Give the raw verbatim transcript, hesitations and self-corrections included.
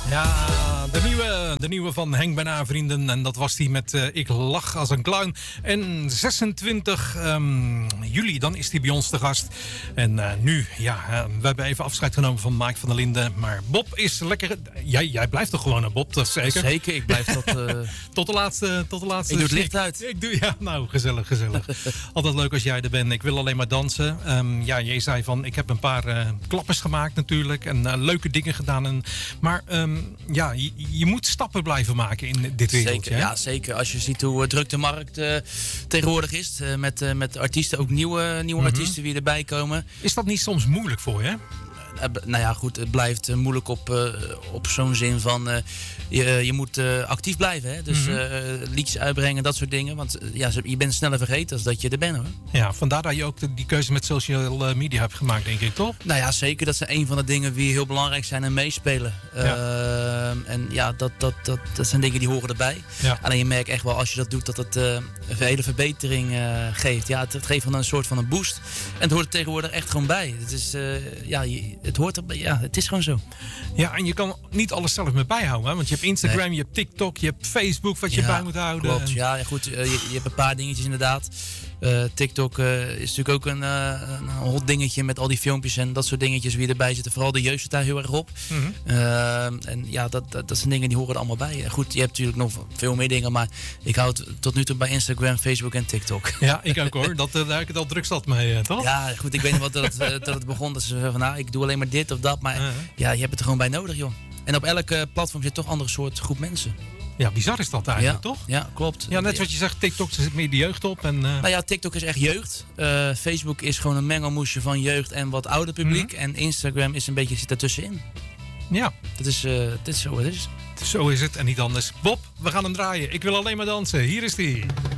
Ja, de nieuwe, de nieuwe van Henk Bijna Vrienden. En dat was die met uh, Ik lach als een clown. En zesentwintig um, juli, dan is hij bij ons te gast. En uh, nu, ja, uh, we hebben even afscheid genomen van Mike van der Linden. Maar Bob is lekker... Jij, jij blijft toch gewoon een Bob, dat is zeker? Zeker, ik blijf tot... Uh... tot de laatste... Tot de laatste ik doe het licht uit. Ik doe, ja, nou, gezellig, gezellig. Altijd leuk als jij er bent. Ik wil alleen maar dansen. Um, ja, jij zei van, ik heb een paar uh, klappers gemaakt natuurlijk. En uh, leuke dingen gedaan. En, maar um, ja, je, je moet stappen blijven maken in dit wereldje. Zeker, hè? Ja, zeker. Als je ziet hoe uh, druk de markt uh, tegenwoordig is. Uh, met, uh, met artiesten, ook nieuwe, nieuwe mm-hmm. artiesten die erbij komen. Is dat niet soms moeilijk voor je? Uh, nou ja, goed, het blijft uh, moeilijk op, uh, op zo'n zin van... Uh, je, je moet uh, actief blijven, hè? Dus mm-hmm. uh, liedjes uitbrengen, dat soort dingen. Want uh, ja, je bent sneller vergeten als dat je er bent, hoor. Ja, vandaar dat je ook de, die keuze met social media hebt gemaakt, denk ik, toch? Nou ja, zeker. Dat zijn een van de dingen die heel belangrijk zijn en meespelen. Ja. Uh, en ja, dat, dat, dat, dat zijn dingen die horen erbij. Ja. Alleen je merkt echt wel, als je dat doet, dat het uh, een hele verbetering uh, geeft. Ja, het, het geeft dan een soort van een boost. En het hoort er tegenwoordig echt gewoon bij. Het is, uh, ja, je, het hoort erbij. Ja, het is gewoon zo. Ja, en je kan niet alles zelf meer bijhouden, hè? Want je hebt Instagram, nee. je hebt TikTok, je hebt Facebook wat je ja, bij moet houden. Klopt, ja, ja goed. Uh, je, je hebt een paar dingetjes inderdaad. Uh, TikTok uh, is natuurlijk ook een, uh, een hot dingetje met al die filmpjes en dat soort dingetjes wie erbij zitten. Vooral de jeugd zit daar heel erg op. Mm-hmm. Uh, en ja, dat, dat, dat zijn dingen die horen er allemaal bij. Goed, je hebt natuurlijk nog veel meer dingen, maar ik houd tot nu toe bij Instagram, Facebook en TikTok. Ja, ik ook hoor. Dat, daar heb ik het al druk zat mee, uh, toch? Ja, goed. Ik weet niet wat dat, uh, dat het begon. Dat ze zeggen van, nou, ik doe alleen maar dit of dat. Maar uh-huh. ja, je hebt het er gewoon bij nodig, joh. En op elke platform zit toch een andere soort groep mensen. Ja, bizar is dat eigenlijk, ja, toch? Ja, klopt. Ja, net wat je zegt, TikTok, er zit meer de jeugd op. En, uh... Nou ja, TikTok is echt jeugd. Uh, Facebook is gewoon een mengelmoesje van jeugd en wat ouder publiek. Mm-hmm. En Instagram is een beetje, zit ertussenin. Ja. Dat is, uh, dat is zo het is. Zo is het en niet anders. Bob, we gaan hem draaien. Ik wil alleen maar dansen. Hier is hij.